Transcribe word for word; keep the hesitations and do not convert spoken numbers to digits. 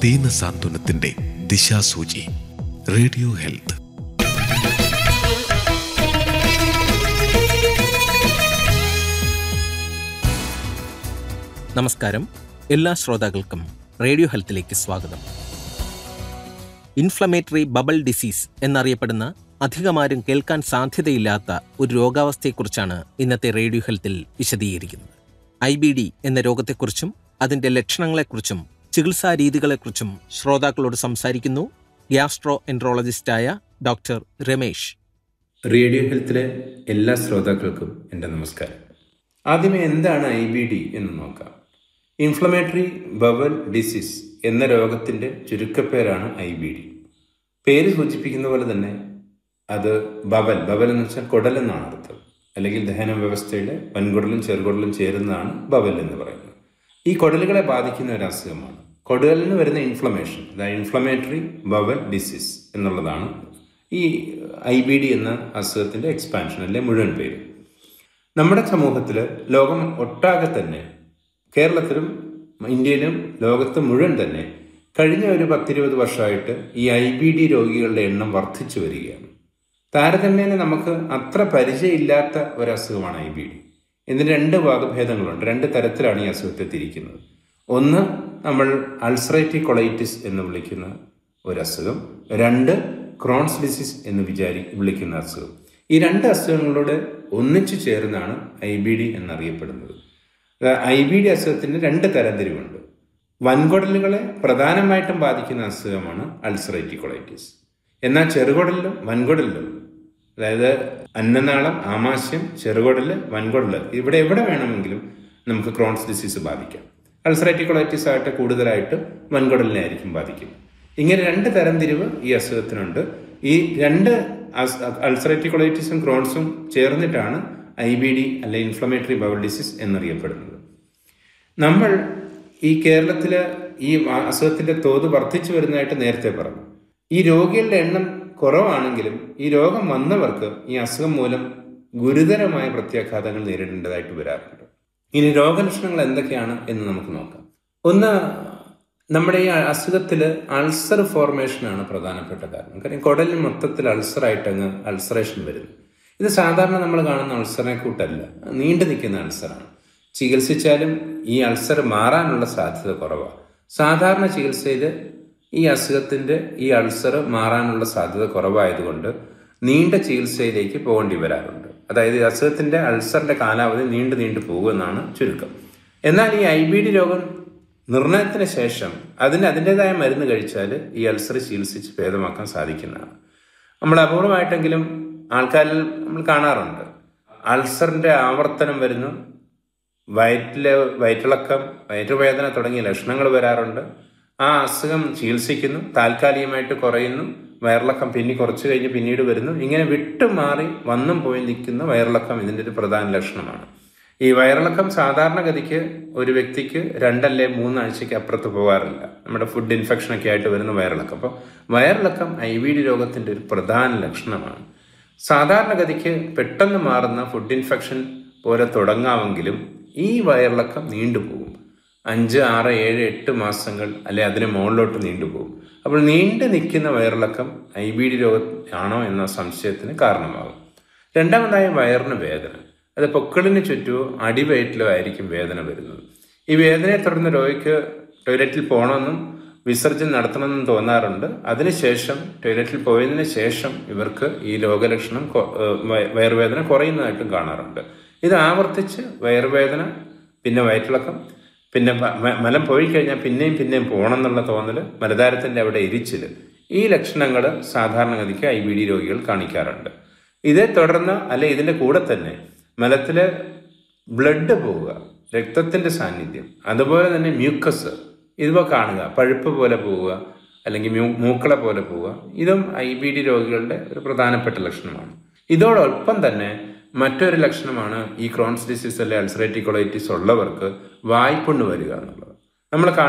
ദീനസാന്ത്വനത്തിന്റെ ദിശാസൂചി. Radio health. നമസ്കാരം. എല്ലാ ശ്രോതാക്കൾക്കും റേഡിയോ ഹെൽത്തിലേക്ക് സ്വാഗതം. ഇൻഫ്ലമേറ്ററി ബബിൾ ഡിസീസ് എന്നറിയപ്പെടുന്ന അധികമാരും കേൾക്കാൻ സാധ്യതയില്ലാത്ത ഒരു രോഗാവസ്ഥയെക്കുറിച്ചാണ് ഇന്നത്തെ റേഡിയോ ഹെൽത്തിൽ വിശദീകരിക്കുന്നത്. ഐ ബി ഡി എന്ന രോഗത്തെക്കുറിച്ചും അതിൻ്റെ ലക്ഷണങ്ങളെക്കുറിച്ചും ചികിത്സാ രീതികളെക്കുറിച്ചും ശ്രോതാക്കളോട് സംസാരിക്കുന്നു ഗ്യാസ്ട്രോ എൻട്രോളജിസ്റ്റായ ഡോക്ടർ രമേശ്. റേഡിയോ ഹെൽത്തിലെ എല്ലാ ശ്രോതാക്കൾക്കും എൻ്റെ നമസ്കാരം. ആദ്യമേ എന്താണ് ഐ ബി ഡി എന്ന് നോക്കാം. ഇൻഫ്ലമേറ്ററി ബവൽ ഡിസീസ് എന്ന രോഗത്തിൻ്റെ ചുരുക്കപ്പേരാണ് ഐ ബി ഡി. പേര് സൂചിപ്പിക്കുന്ന പോലെ തന്നെ അത് ബവൽ ബവൽ എന്ന് വെച്ചാൽ കുടലെന്നാണ് അർത്ഥം, അല്ലെങ്കിൽ ദഹന വ്യവസ്ഥയുടെ വൻകുടലും ചെറുകുടലും ചേരുന്നതാണ് ബവൽ എന്ന് പറയുന്നത്. ഈ കുടലുകളെ ബാധിക്കുന്ന ഒരു അസുഖമാണ്. കുടലിന് വരുന്ന ഇൻഫ്ലമേഷൻ, അതായത് ഇൻഫ്ലമേറ്ററി ബവൽ ഡിസീസ് എന്നുള്ളതാണ് ഈ ഐ ബി ഡി എന്ന അസുഖത്തിൻ്റെ എക്സ്പാൻഷൻ, അല്ലെ മുഴുവൻ പേര്. നമ്മുടെ സമൂഹത്തിൽ ലോകം ഒട്ടാകെ തന്നെ, കേരളത്തിലും ഇന്ത്യയിലും ലോകത്ത് മുഴുവൻ തന്നെ കഴിഞ്ഞ ഒരു പത്തിരുപത് വർഷമായിട്ട് ഈ ഐ ബി ഡി രോഗികളുടെ എണ്ണം വർദ്ധിച്ചു വരികയാണ്. താരതമ്യേന നമുക്ക് അത്ര പരിചയമില്ലാത്ത ഒരു അസുഖമാണ് ഐ ബി ഡി. ഇതിന് രണ്ട് വകഭേദങ്ങളുണ്ട്, രണ്ട് തരത്തിലാണ് ഈ അസുഖത്തെ തിരിക്കുന്നത്. ഒന്ന് നമ്മൾ അൾസറേറ്റീവ് കൊളൈറ്റിസ് എന്ന് വിളിക്കുന്ന ഒരു അസുഖം, രണ്ട് ക്രോൺസ് ഡിസീസ് എന്ന് വിചാരി വിളിക്കുന്ന അസുഖം. ഈ രണ്ട് അസുഖങ്ങളോട് ഒന്നിച്ചു ചേർന്നാണ് ഐ ബി ഡി എന്നറിയപ്പെടുന്നത്. ഐ ബി ഡി അസുഖത്തിന് രണ്ട് തരംതിരിവുണ്ട്. വൻകുടലുകളെ പ്രധാനമായിട്ടും ബാധിക്കുന്ന അസുഖമാണ് അൾസറേറ്റീവ് കൊളൈറ്റിസ്. എന്നാൽ ചെറുകുടലിലും വൻകുടലിലും, അതായത് അന്നനാളം, ആമാശയം, ചെറുകുടൽ, വൻകുടൽ, ഇവിടെ എവിടെ വേണമെങ്കിലും നമുക്ക് ക്രോൺസ് ഡിസീസ് ബാധിക്കാം. അൾസറേറ്റീവ് കൊളൈറ്റിസ് ആയിട്ട് കൂടുതലായിട്ട് വൻകുടലിനെ ആയിരിക്കും ബാധിക്കും. ഇങ്ങനെ രണ്ട് തരംതിരിവ് ഈ അസുഖത്തിനുണ്ട്. ഈ രണ്ട് അൾസറേറ്റീവ് കൊളൈറ്റിസും ക്രോൺസും ചേർന്നിട്ടാണ് ഐ ബി ഡി അല്ലെ ഇൻഫ്ലമേറ്ററി ബവൽ ഡിസീസ് എന്നറിയപ്പെടുന്നത്. നമ്മൾ ഈ കേരളത്തിൽ ഈ അസുഖത്തിൻ്റെ തോത് വർദ്ധിച്ചു വരുന്നതായിട്ട് നേരത്തെ പറഞ്ഞു. ഈ രോഗികളുടെ എണ്ണം കുറവാണെങ്കിലും ഈ രോഗം വന്നവർക്ക് ഈ അസുഖം മൂലം ഗുരുതരമായ പ്രത്യാഘാതങ്ങൾ നേരിടേണ്ടതായിട്ട് വരാറുണ്ട്. ഇനി രോഗലക്ഷണങ്ങൾ എന്തൊക്കെയാണ് എന്ന് നമുക്ക് നോക്കാം. ഒന്ന്, നമ്മുടെ ഈ അസുഖത്തിൽ അൾസർ ഫോർമേഷനാണ് പ്രധാനപ്പെട്ട കാരണം. കാര്യം കുടലിൽ മൊത്തത്തിൽ അൾസറായിട്ട് അങ്ങ് അൾസറേഷൻ വരുന്നു. ഇത് സാധാരണ നമ്മൾ കാണുന്ന അൾസറിനെ കൂട്ടല്ല, നീണ്ടു നിൽക്കുന്ന അൾസറാണ്. ചികിത്സിച്ചാലും ഈ അൾസർ മാറാനുള്ള സാധ്യത കുറവാണ്. സാധാരണ ചികിത്സയിൽ ഈ അസുഖത്തിൻ്റെ ഈ അൾസർ മാറാനുള്ള സാധ്യത കുറവായതുകൊണ്ട് നീണ്ട ചികിത്സയിലേക്ക് പോകേണ്ടി വരാറുണ്ട്. അതായത് ഈ അസുഖത്തിൻ്റെ അൾസറിൻ്റെ കാലാവധി നീണ്ടു നീണ്ടു പോകുമെന്നാണ് ചുരുക്കം. എന്നാൽ ഈ ഐ ബി ഡി രോഗം നിർണയത്തിന് ശേഷം അതിന് അതിൻ്റെതായ മരുന്ന് കഴിച്ചാൽ ഈ അൾസർ ചികിത്സിച്ച് ഭേദമാക്കാൻ സാധിക്കുന്നതാണ്. നമ്മൾ അപൂർവമായിട്ടെങ്കിലും ആൾക്കാരിൽ നമ്മൾ കാണാറുണ്ട്, അൾസറിൻ്റെ ആവർത്തനം വരുന്നു, വയറ്റിലെ വയറ്റിളക്കം, വയറ്റുവേദന തുടങ്ങിയ ലക്ഷണങ്ങൾ വരാറുണ്ട്. ആ അസുഖം ചികിത്സിക്കുന്നു, താൽക്കാലികമായിട്ട് കുറയുന്നു, വയറിളക്കം പിന്നെ കുറച്ച് കഴിഞ്ഞ് പിന്നീട് വരുന്നു. ഇങ്ങനെ വിട്ടുമാറി വന്നും പോയി നിൽക്കുന്ന വയറിളക്കം ഇതിൻ്റെ ഒരു പ്രധാന ലക്ഷണമാണ്. ഈ വയറിളക്കം സാധാരണഗതിക്ക് ഒരു വ്യക്തിക്ക് രണ്ടല്ലേ മൂന്നാഴ്ചയ്ക്ക് അപ്പുറത്ത് പോകാറില്ല. നമ്മുടെ ഫുഡ് ഇൻഫെക്ഷനൊക്കെ ആയിട്ട് വരുന്ന വയറിളക്കം. അപ്പോൾ വയറിളക്കം ഐ ബി ഡി രോഗത്തിൻ്റെ ഒരു പ്രധാന ലക്ഷണമാണ്. സാധാരണഗതിക്ക് പെട്ടെന്ന് മാറുന്ന ഫുഡ് ഇൻഫെക്ഷൻ പോലെ തുടങ്ങാമെങ്കിലും ഈ വയറിളക്കം നീണ്ടുപോകും. അഞ്ച് ആറ് ഏഴ് എട്ട് മാസങ്ങൾ അല്ലെ അതിന് മുകളിലോട്ട് നീണ്ടുപോകും. അപ്പോൾ നീണ്ടു നിൽക്കുന്ന വയറിളക്കം ഐ ബി ഡി രോഗം ആണോ എന്ന സംശയത്തിന് കാരണമാകും. രണ്ടാമതായി വയറിന് വേദന, അത് പൊക്കിളിന് ചുറ്റുമോ അടിവയറ്റിലോ ആയിരിക്കും വേദന വരുന്നത്. ഈ വേദനയെ തുടർന്ന് രോഗിക്ക് ടോയ്ലറ്റിൽ പോകണമെന്നും വിസർജനം നടത്തണമെന്നും തോന്നാറുണ്ട്. അതിനുശേഷം ടോയ്ലറ്റിൽ പോയതിന് ശേഷം ഇവർക്ക് ഈ രോഗലക്ഷണം വയറുവേദന കുറയുന്നതായിട്ടും കാണാറുണ്ട്. ഇത് ആവർത്തിച്ച് വയറുവേദന, പിന്നെ വയറ്റിളക്കം, പിന്നെ മലം പോയി കഴിഞ്ഞാൽ പിന്നെയും പിന്നെയും പോകണം എന്നുള്ള തോന്നൽ, മലദ്വാരത്തിൻ്റെ അവിടെ എരിച്ചിൽ, ഈ ലക്ഷണങ്ങൾ സാധാരണഗതിക്ക് ഐ ബി ഡി രോഗികൾ കാണിക്കാറുണ്ട്. ഇതേ തുടർന്ന് അല്ലെ ഇതിൻ്റെ കൂടെ തന്നെ മലത്തിൽ ബ്ലഡ് പോവുക, രക്തത്തിൻ്റെ സാന്നിധ്യം, അതുപോലെ തന്നെ മ്യൂക്കസ് ഇവ കാണുക, പഴുപ്പ് പോലെ പോവുക അല്ലെങ്കിൽ മ്യൂ മൂക്കള പോലെ പോവുക, ഇതും ഐ ബി ഡി രോഗികളുടെ ഒരു പ്രധാനപ്പെട്ട ലക്ഷണമാണ്. ഇതോടൊപ്പം തന്നെ മറ്റൊരു ലക്ഷണമാണ് ഈ ക്രോൺസ് ഡിസീസ് അല്ലെ അൾസറേറ്റീവ് കൊളൈറ്റിസ് ഉള്ളവർക്ക് വായ്പുണ്ണ് വരിക എന്നുള്ളത്. നമ്മൾ